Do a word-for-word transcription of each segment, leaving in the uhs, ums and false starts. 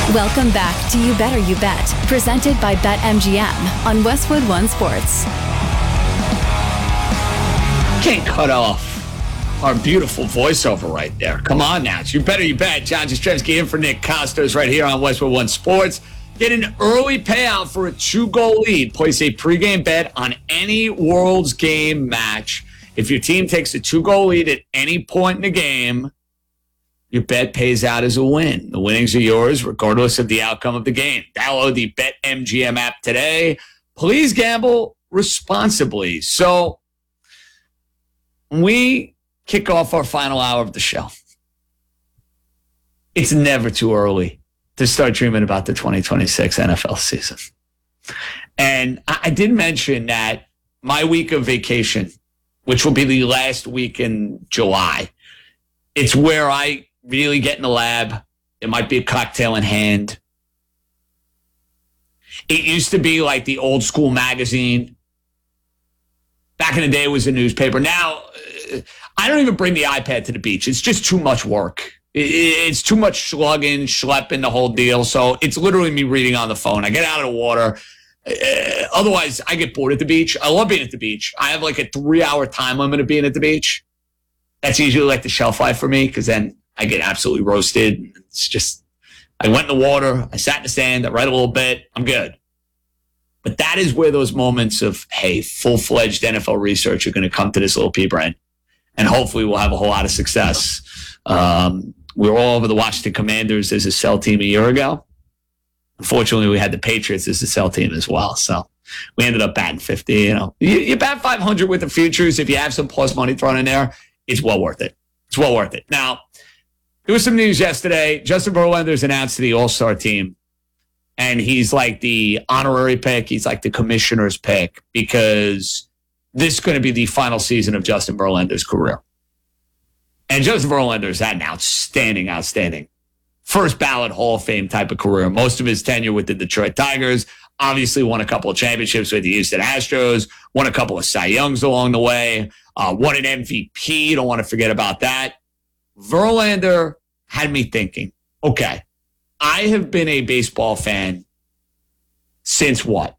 Welcome back to You Better You Bet, presented by BetMGM on Westwood One Sports. Can't cut off our beautiful voiceover right there. Come on now. It's You Better You Bet. John Jastrzemski in for Nick Costos right here on Westwood One Sports. Get an early payout for a two-goal lead. Place a pregame bet on any World's Game match. If your team takes a two-goal lead at any point in the game, your bet pays out as a win. The winnings are yours regardless of the outcome of the game. Download the BetMGM app today. Please gamble responsibly. So we kick off our final hour of the show. It's never too early to start dreaming about the twenty twenty-six N F L season. And I did mention that my week of vacation, which will be the last week in July, it's where I really get in the lab. It might be a cocktail in hand. It used to be like the old school magazine. Back in the day, it was a newspaper. Now, I don't even bring the iPad to the beach. It's just too much work. It's too much slugging, schlepping, the whole deal. So it's literally me reading on the phone. I get out of the water. Uh, otherwise, I get bored at the beach. I love being at the beach. I have like a three-hour time limit of being at the beach. That's usually like the shelf life for me because then I get absolutely roasted. It's just, I went in the water, I sat in the sand, I read a little bit, I'm good. But that is where those moments of, hey, full-fledged N F L research are going to come to this little pea brain. And hopefully we'll have a whole lot of success. Um, we were all over the Washington Commanders as a sell team a year ago. Unfortunately, we had the Patriots as a sell team as well. So we ended up batting fifty. You know, you, you bat five hundred with the futures. If you have some plus money thrown in there, it's well worth it. It's well worth it. Now, there was some news yesterday. Justin Verlander's announced to the All-Star team, and he's like the honorary pick. He's like the commissioner's pick because this is going to be the final season of Justin Verlander's career. And Justin Verlander's had an outstanding, outstanding first ballot Hall of Fame type of career. Most of his tenure with the Detroit Tigers, obviously won a couple of championships with the Houston Astros, won a couple of Cy Youngs along the way, uh, won an M V P. Don't want to forget about that. Verlander had me thinking, okay, I have been a baseball fan since what?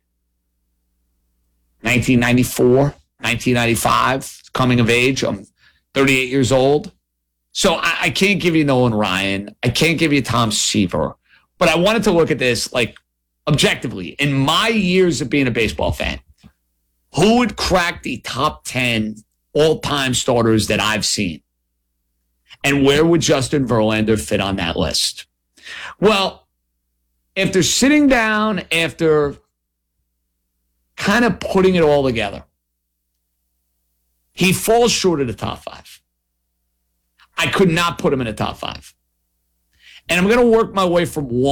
nineteen ninety-four, nineteen ninety-five, coming of age. I'm thirty-eight years old. So I, I can't give you Nolan Ryan. I can't give you Tom Seaver. But I wanted to look at this like objectively. In my years of being a baseball fan, who would crack the top ten all-time starters that I've seen? And where would Justin Verlander fit on that list? Well, after sitting down, after kind of putting it all together, he falls short of the top five. I could not put him in the top five. And I'm going to work my way from one.